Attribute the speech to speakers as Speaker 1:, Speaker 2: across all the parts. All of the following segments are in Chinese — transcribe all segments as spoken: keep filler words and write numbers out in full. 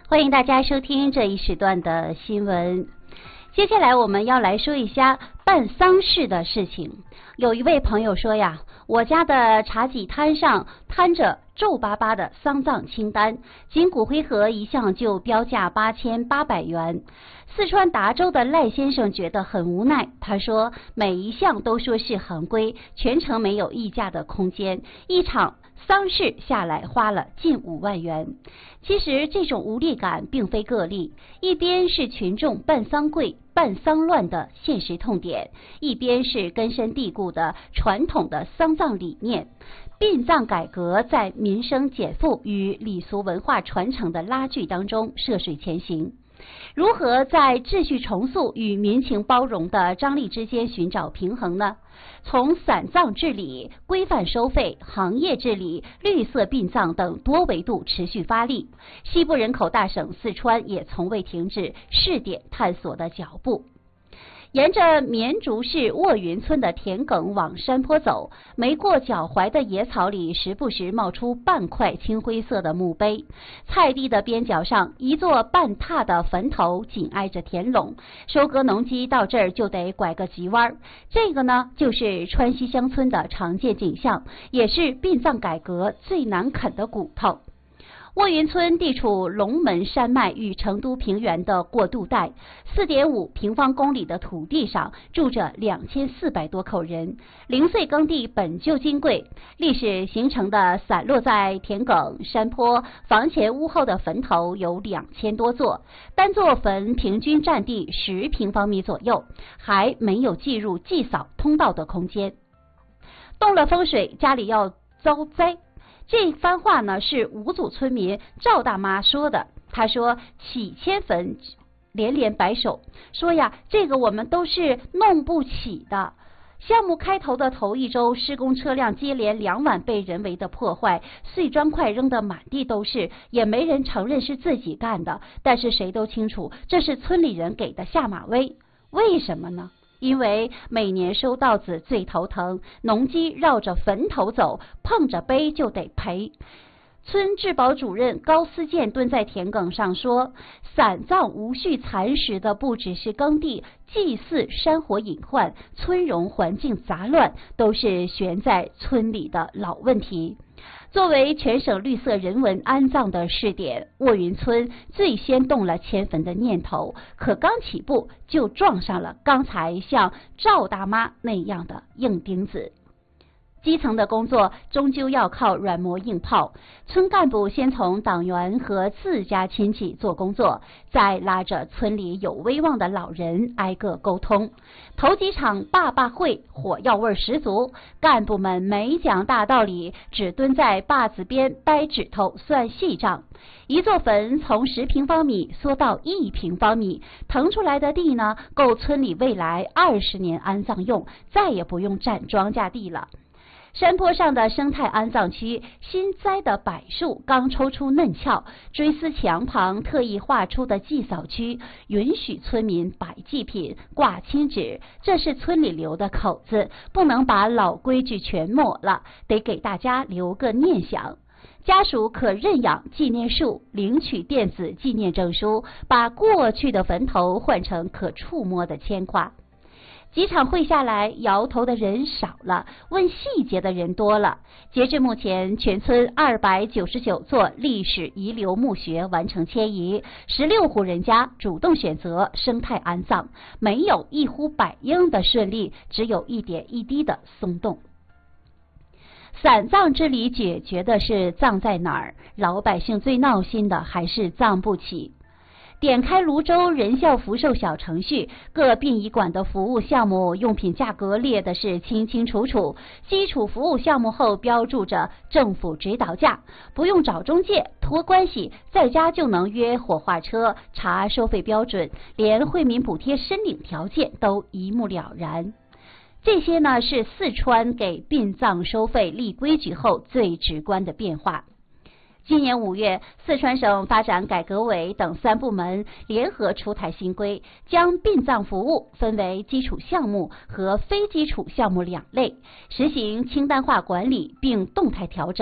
Speaker 1: 欢迎大家收听这一时段的新闻。接下来我们要来说一下办丧事的事情。有一位朋友说呀，我家的茶几摊上摊着皱巴巴的丧葬清单，仅骨灰盒一项就标价八千八百元。四川达州的赖先生觉得很无奈，他说每一项都说是行规，全程没有议价的空间，一场丧事下来花了近五万元。其实这种无力感并非个例，一边是群众办丧贵、办丧乱的现实痛点，一边是根深蒂固的传统的丧葬理念。殡葬改革在民生减负与礼俗文化传承的拉锯当中涉水前行。如何在秩序重塑与民情包容的张力之间寻找平衡呢？从散葬治理、规范收费、行业治理、绿色殡葬等多维度持续发力，西部人口大省四川也从未停止试点探索的脚步。沿着绵竹市卧云村的田埂往山坡走，没过脚踝的野草里时不时冒出半块青灰色的墓碑。菜地的边角上，一座半塌的坟头紧挨着田垄，收割农机到这儿就得拐个急弯。这个呢，就是川西乡村的常见景象，也是殡葬改革最难啃的骨头。卧云村地处龙门山脉与成都平原的过渡带， 四点五平方公里的土地上住着两千四百多口人。零碎耕地本就金贵，历史形成的散落在田埂、山坡、房前屋后的坟头有两千多座，单座坟平均占地十平方米左右，还没有计入祭扫通道的空间。动了风水，家里要遭灾。这番话呢是五组村民赵大妈说的。她说起迁坟连连摆手，说呀，这个我们都是弄不起的。项目开头的头一周，施工车辆接连两晚被人为的破坏，碎砖块扔得满地都是，也没人承认是自己干的，但是谁都清楚这是村里人给的下马威。为什么呢？因为每年收稻子最头疼，农机绕着坟头走，碰着碑就得赔。村治保主任高思建蹲在田埂上说，散葬无序蚕食的不只是耕地，祭祀山火隐患，村容环境杂乱，都是悬在村里的老问题。作为全省绿色人文安葬的试点，卧云村最先动了迁坟的念头，可刚起步就撞上了刚才像赵大妈那样的硬钉子。基层的工作终究要靠软磨硬泡，村干部先从党员和自家亲戚做工作，再拉着村里有威望的老人挨个沟通。头几场爸爸会火药味十足，干部们没讲大道理，只蹲在坝子边掰指头算细账。一座坟从十平方米缩到一平方米，腾出来的地呢，够村里未来二十年安葬用，再也不用占庄稼地了。山坡上的生态安葬区，新栽的柏树刚抽出嫩鞘，追思墙旁特意画出的祭扫区，允许村民摆祭品、挂亲纸，这是村里留的口子，不能把老规矩全抹了，得给大家留个念想。家属可认养纪念树，领取电子纪念证书，把过去的坟头换成可触摸的牵挂。几场会下来，摇头的人少了，问细节的人多了。截至目前，全村二百九十九座历史遗留墓穴完成迁移，十六户人家主动选择生态安葬，没有一呼百应的顺利，只有一点一滴的松动。散葬之理解决的是葬在哪儿，老百姓最闹心的还是葬不起。点开泸州人孝福寿小程序，各殡仪馆的服务项目用品价格列的是清清楚楚，基础服务项目后标注着政府指导价，不用找中介托关系，在家就能约火化车，查收费标准，连惠民补贴申领条件都一目了然。这些呢是四川给殡葬收费立规矩后最直观的变化。今年五月，四川省发展改革委等三部门联合出台新规，将殡葬服务分为基础项目和非基础项目两类，实行清单化管理并动态调整。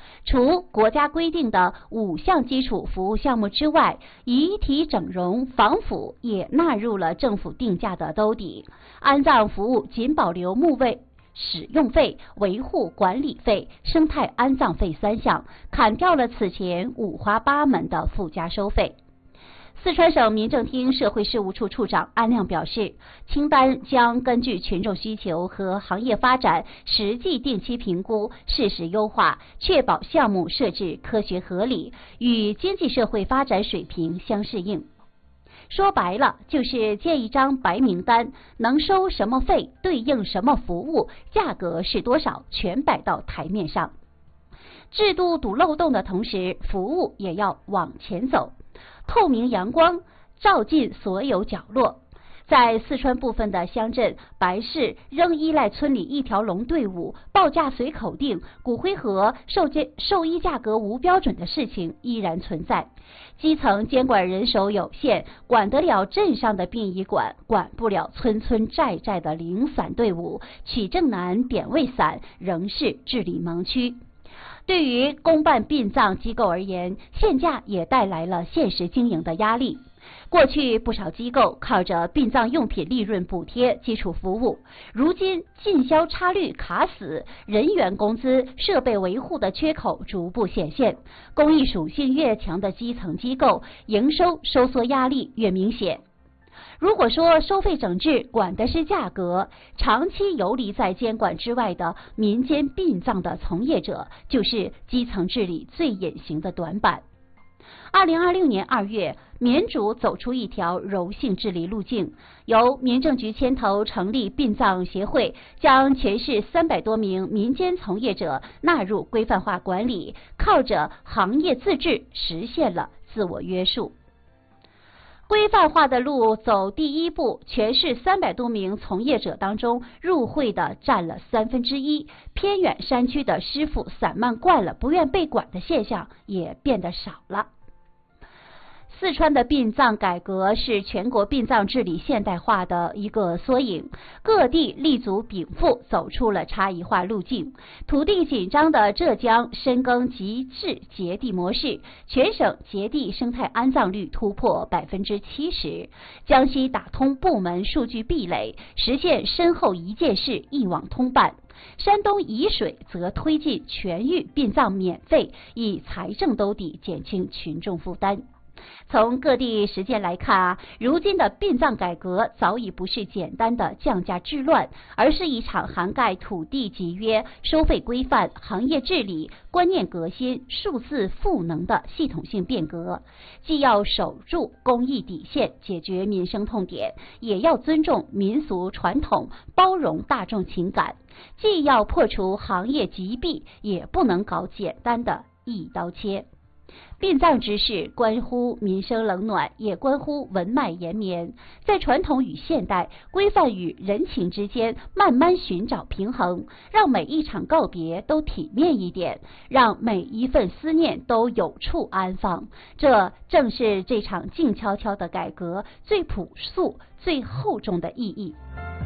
Speaker 1: 除国家规定的五项基础服务项目之外，遗体整容、防腐也纳入了政府定价的兜底。安葬服务仅保留墓位使用费、维护管理费、生态安葬费三项，砍掉了此前五花八门的附加收费。四川省民政厅社会事务处处长安亮表示，清单将根据群众需求和行业发展实际定期评估，适时优化，确保项目设置科学合理，与经济社会发展水平相适应。说白了，就是建一张白名单，能收什么费，对应什么服务，价格是多少，全摆到台面上。制度堵漏洞的同时，服务也要往前走。透明阳光照进所有角落。在四川部分的乡镇，白事仍依赖村里一条龙队伍，报价随口定，骨灰盒售价兽医价格无标准的事情依然存在。基层监管人手有限，管得了镇上的殡仪馆，管不了村村寨寨的零散队伍，取证难，点位散，仍是治理盲区。对于公办殡葬机构而言，限价也带来了现实经营的压力。过去不少机构靠着殡葬用品利润补贴基础服务，如今进销差率卡死，人员工资、设备维护的缺口逐步显现。公益属性越强的基层机构，营收收缩压力越明显。如果说收费整治管的是价格，长期游离在监管之外的民间殡葬的从业者，就是基层治理最隐形的短板。二零二六年二月，民主走出一条柔性治理路径，由民政局牵头成立殡葬协会，将全市三百多名民间从业者纳入规范化管理，靠着行业自治实现了自我约束。规范化的路走第一步，全市三百多名从业者当中，入会的占了三分之一，偏远山区的师傅散漫惯了，不愿被管的现象也变得少了。四川的殡葬改革是全国殡葬治理现代化的一个缩影，各地立足禀赋，走出了差异化路径。土地紧张的浙江深耕极致结地模式，全省结地生态安葬率突破百分之七十。江西打通部门数据壁垒，实现身后一件事一网通办。山东沂水则推进全域殡葬免费，以财政兜底减轻群众负担。从各地实践来看啊，如今的殡葬改革早已不是简单的降价治乱，而是一场涵盖土地集约、收费规范、行业治理、观念革新、数字赋能的系统性变革。既要守住公益底线，解决民生痛点，也要尊重民俗传统，包容大众情感。既要破除行业疾弊，也不能搞简单的一刀切。殡葬之事关乎民生冷暖，也关乎文脉延绵。在传统与现代、规范与人情之间慢慢寻找平衡，让每一场告别都体面一点，让每一份思念都有处安放。这正是这场静悄悄的改革最朴素、最厚重的意义。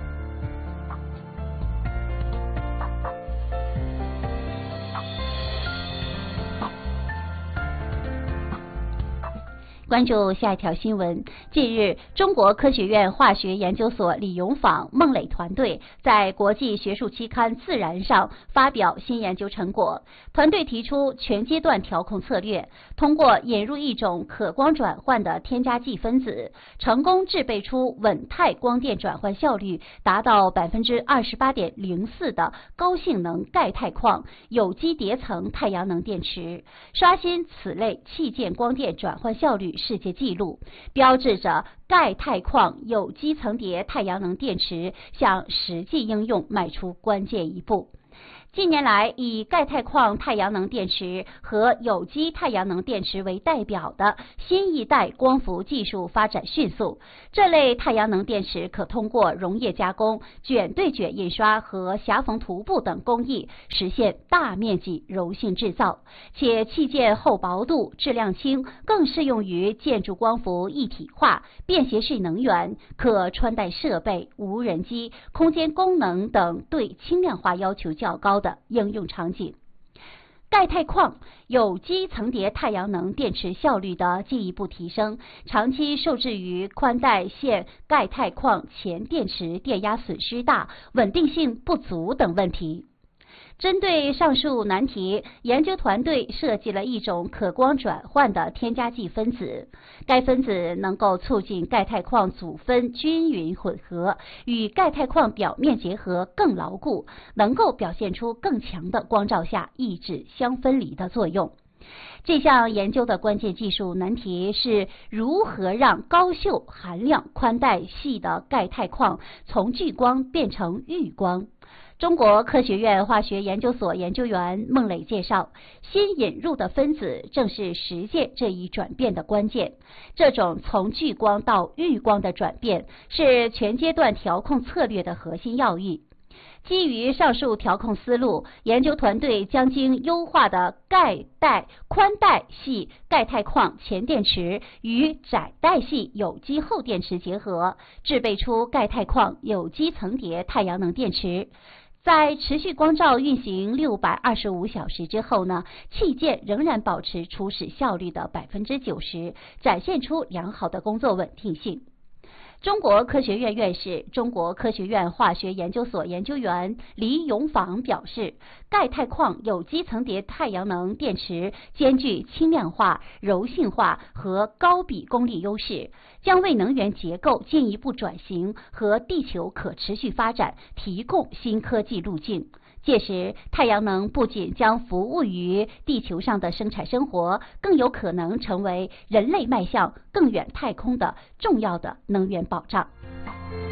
Speaker 1: 关注下一条新闻。近日，中国科学院化学研究所李永坊、孟磊团队在国际学术期刊《自然》上发表新研究成果。团队提出全阶段调控策略，通过引入一种可光转换的添加剂分子，成功制备出稳态光电转换效率达到百分之二十八点零四的高性能钙钛矿有机叠层太阳能电池，刷新此类器件光电转换效率世界纪录，标志着钙钛矿有机层叠太阳能电池向实际应用迈出关键一步。近年来，以钙钛矿太阳能电池和有机太阳能电池为代表的新一代光伏技术发展迅速。这类太阳能电池可通过溶液加工、卷对卷印刷和狭缝涂布等工艺，实现大面积柔性制造，且器件厚薄度、质量轻，更适用于建筑光伏一体化、便携式能源、可穿戴设备、无人机、空间功能等对轻量化要求较高的应用场景。 钙钛矿、有机层叠太阳能电池效率的进一步提升，长期受制于宽带线钙钛矿前电池电压损失大、稳定性不足等问题。针对上述难题，研究团队设计了一种可光转换的添加剂分子，该分子能够促进钙钛矿组分均匀混合，与钙钛矿表面结合更牢固，能够表现出更强的光照下抑制相分离的作用。这项研究的关键技术难题是如何让高溴含量宽带细的钙钛矿从聚光变成遇光。中国科学院化学研究所研究员孟磊介绍，新引入的分子正是实现这一转变的关键。这种从聚光到遇光的转变是全阶段调控策略的核心要义。基于上述调控思路，研究团队将经优化的钙带宽带系钙钛矿前电池与窄带系有机后电池结合，制备出钙钛矿有机层叠太阳能电池。在持续光照运行六百二十五小时之后呢，器件仍然保持初始效率的百分之九十，展现出良好的工作稳定性。中国科学院院士、中国科学院化学研究所研究员黎永坊表示，钙钛矿有机层叠太阳能电池兼具轻量化、柔性化和高比功率优势，将为能源结构进一步转型和地球可持续发展提供新科技路径。届时，太阳能不仅将服务于地球上的生产生活，更有可能成为人类迈向更远太空的重要的能源保障。